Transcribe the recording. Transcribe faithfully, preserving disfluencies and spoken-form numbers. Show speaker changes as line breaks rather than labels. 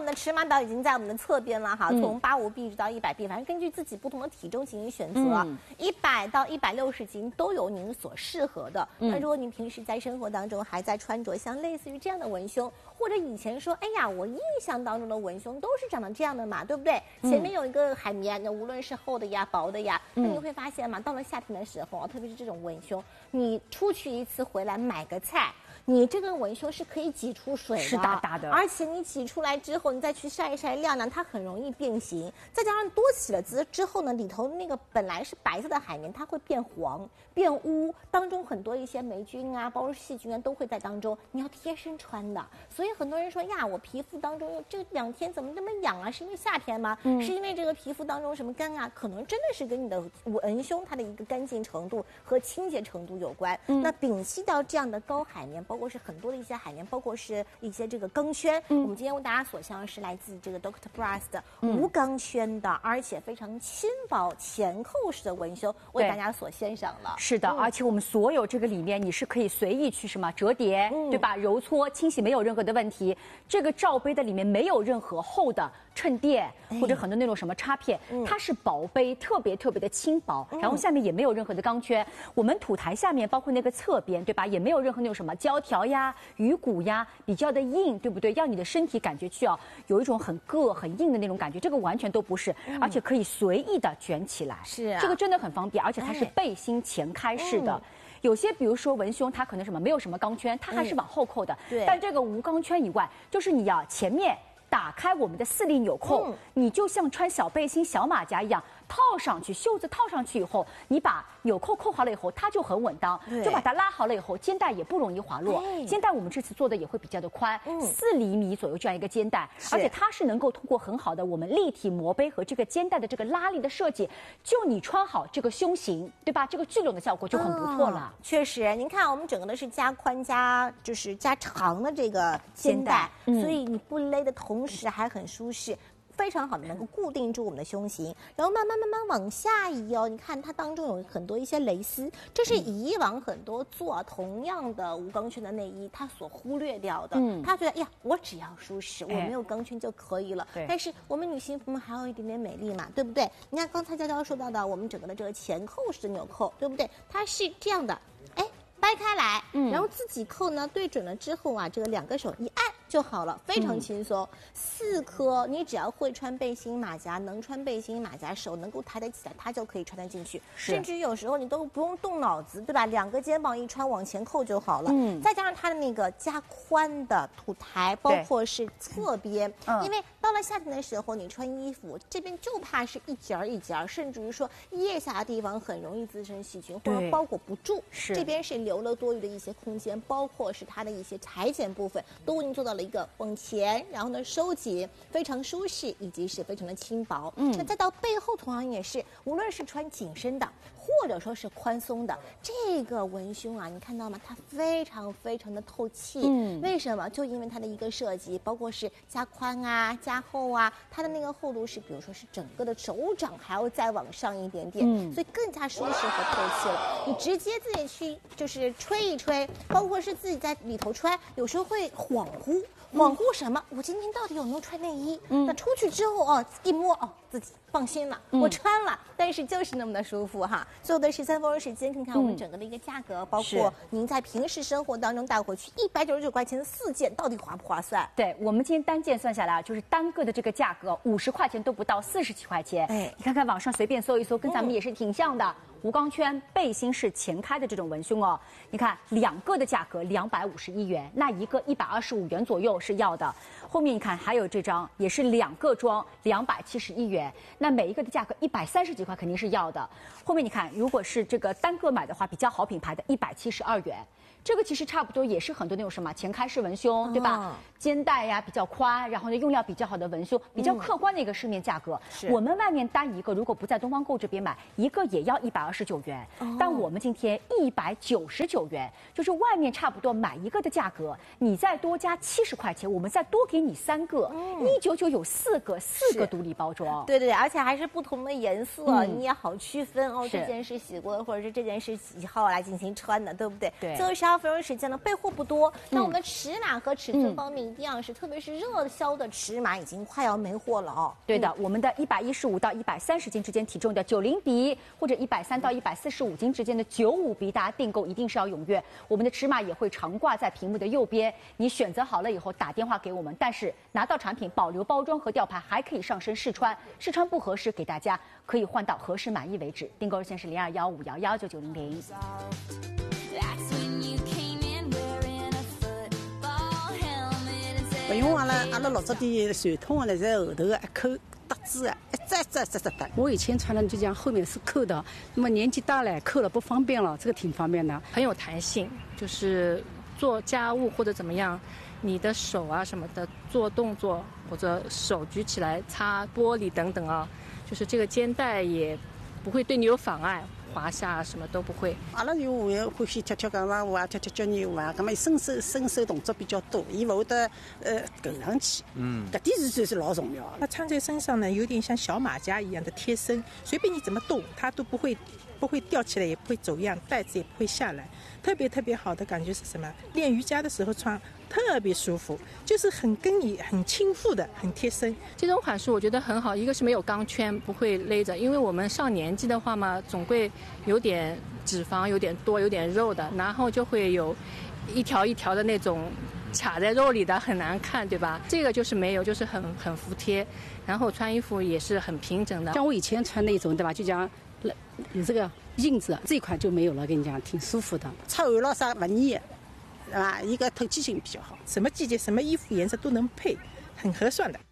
的尺码表已经在我们的侧边了哈，
嗯、
从八五 B 到一百 B， 反正根据自己不同的体重进行选择，一百、嗯、到一百六十斤都有您所适合的。嗯、那如果您平时在生活当中还在穿着像类似于这样的文胸，或者以前说，哎呀，我印象当中的文胸都是长得这样的嘛，对不对？嗯、前面有一个海绵，那无论是厚的呀、薄的呀，那你会发现嘛，到了夏天的时候，特别是这种文胸，你出去一次回来买个菜。你这个文胸是可以挤出水的，
湿哒哒的，
而且你挤出来之后，你再去晒一晒晾晾，它很容易变形。再加上多洗了滋之后呢，里头那个本来是白色的海绵，它会变黄、变污，当中很多一些霉菌啊，包括细菌啊，都会在当中。你要贴身穿的，所以很多人说呀，我皮肤当中这两天怎么这么痒啊？是因为夏天吗？嗯、是因为这个皮肤当中什么干啊？可能真的是跟你的文胸它的一个干净程度和清洁程度有关。嗯、那摒弃掉这样的高海绵，包。包括是很多的一些海绵，包括是一些这个钢圈。嗯、我们今天为大家所向是来自这个 Doctor Bras 的无钢圈的，嗯、而且非常轻薄前扣式的文胸，为大家所欣赏了。
是的，嗯、而且我们所有这个里面你是可以随意去什么折叠，嗯、对吧？揉搓、清洗没有任何的问题。这个罩杯的里面没有任何厚的衬垫或者很多那种什么插片，嗯、它是薄杯，特别特别的轻薄，嗯、然后下面也没有任何的钢圈。我们土台下面包括那个侧边，对吧？也没有任何那种什么胶条呀、鱼骨呀，比较的硬，对不对？让你的身体感觉去要有一种很硌、很硬的那种感觉，这个完全都不是，嗯、而且可以随意的卷起来。
是啊，
这个真的很方便，而且它是背心前开式的。嗯有些比如说文胸，它可能什么没有什么钢圈，它还是往后扣的。
对，
但这个无钢圈以外，就是你要前面打开我们的四粒纽扣，嗯、你就像穿小背心、小马甲一样套上去，袖子套上去以后，你把纽扣扣好了以后，它就很稳当，就把它拉好了以后，肩带也不容易滑落。肩带我们这次做的也会比较的宽，四、嗯、厘米左右这样一个肩带，而且它是能够通过很好的我们立体磨杯和这个肩带的这个拉力的设计，就你穿好这个胸型，对吧？这个聚拢的效果就很不错了。
嗯、确实，您看我们整个的是加宽加就是加长的这个肩带，嗯、所以你不勒的同时还很舒适。非常好的能够固定住我们的胸型，然后慢慢慢慢往下移哦。你看它当中有很多一些蕾丝，这是以往很多做同样的无钢圈的内衣它所忽略掉的。嗯，他觉得哎呀，我只要舒适，我没有钢圈就可以了。对。但是我们女性朋友还有一点点美丽嘛，对不对？你看刚才娇娇说到的，我们整个的这个前扣式的纽扣，对不对？它是这样的，哎，掰开来，嗯，然后自己扣呢，对准了之后啊，这个两个手一按就好了，非常轻松。嗯、四颗，你只要会穿背心马甲，能穿背心马甲，手能够抬得起来，它就可以穿得进去。甚至有时候你都不用动脑子，对吧？两个肩膀一穿，往前扣就好了。嗯，再加上它的那个加宽的土台，包括是侧边，嗯、因为到了夏天的时候，你穿衣服这边就怕是一节一节，甚至于说腋下的地方很容易滋生细菌或者包裹不住。是，这边是留了多余的一些空间，包括是它的一些裁剪部分，都为您做到了一个往前，然后呢收紧，非常舒适，以及是非常的轻薄。嗯，那再到背后同样也是，无论是穿紧身的，或者说是宽松的，这个文胸啊，你看到吗？它非常非常的透气。嗯，为什么？就因为它的一个设计，包括是加宽啊、加厚啊，它的那个厚度是，比如说是整个的手掌还要再往上一点点，嗯，所以更加舒适和透气了。你直接自己去就是吹一吹，包括是自己在里头穿，有时候会恍惚。恍惚什么？我今天到底有没有穿内衣？嗯，那出去之后哦，一摸哦，自己放心了，嗯、我穿了，但是就是那么的舒服哈。最后的十三分钟时间，看看我们整个的一个价格，嗯、包括您在平时生活当中带回去一百九十九块钱的四件，到底划不划算？
对我们今天单件算下来，就是单个的这个价格五十块钱都不到，四十几块钱。哎，你看看网上随便搜一搜，跟咱们也是挺像的。嗯无钢圈背心式前开的这种文胸哦，你看两个的价格两百五十一元，那一个一百二十五元左右是要的。后面你看还有这张也是两个装两百七十一元，那每一个的价格一百三十几块肯定是要的。后面你看如果是这个单个买的话，比较好品牌的一百七十二元。这个其实差不多也是很多那种什么前开式文胸，对吧？哦、肩带呀比较宽，然后呢用料比较好的文胸，比较客观的一个市面价格。嗯、我们外面单一个，如果不在东方购这边买，一个也要一百二十九元，哦、但我们今天一百九十九元，就是外面差不多买一个的价格，你再多加七十块钱，我们再多给你三个，一九九有四个，四个独立包装。
对对对，而。 而且还是不同的颜色，嗯、你也好区分哦。这件是洗过的，或者是这件是几号来进行穿的，对不对？
对。
最后十二分钟时间呢，备货不多。那、嗯、我们的尺码和尺寸方面一样是，嗯、特别是热销的尺码已经快要没货了哦。
对的，嗯、我们的一百一十五到一百三十斤之间体重的九零比，或者一百三到一百四十五斤之间的九五比，大家订购一定是要踊跃。我们的尺码也会常挂在屏幕的右边，你选择好了以后打电话给我们，但是拿到产品保留包装和吊牌，还可以上身试穿，试穿不合适给大家可以换到合适满意为止。订购热线是零二幺五幺幺九九零零。
不用忘了，阿拉老早的传统的在后头的一扣搭子啊，一扎扎扎扎搭。我以前穿的就讲后面是扣的，那么年纪大了扣了不方便了，这个挺方便的，
很有弹性，就是做家务或者怎么样，你的手啊什么的做动作或者手举起来擦玻璃等等啊，就是这个肩带也不会对你有妨碍。滑下什么都不会。
阿拉就会欢喜跳跳钢丝舞啊，跳跳脚泥舞啊，咁么伸手伸手动作比较多，伊勿会得呃勾上去。嗯，搿点是算是老重要的。
它穿在身上呢，有点像小马甲一样的贴身，随便你怎么动，它都不会不会掉起来，也不会走样，带子也不会下来。特别特别好的感觉是什么？练瑜伽的时候穿特别舒服，就是很跟你很亲附的，很贴身。
这种款式我觉得很好，一个是没有钢圈，不会勒着，因为我们上年纪的话嘛，总归有点脂肪，有点多，有点肉的，然后就会有一条一条的那种卡在肉里的，很难看，对吧？这个就是没有，就是很很服帖，然后穿衣服也是很平整的。
像我以前穿那种，对吧？就讲有这个印子，这一款就没有了，跟你讲挺舒服的，出汗了啥不腻，对吧？一个透气性比较好，
什么季节什么衣服颜色都能配，很合算的。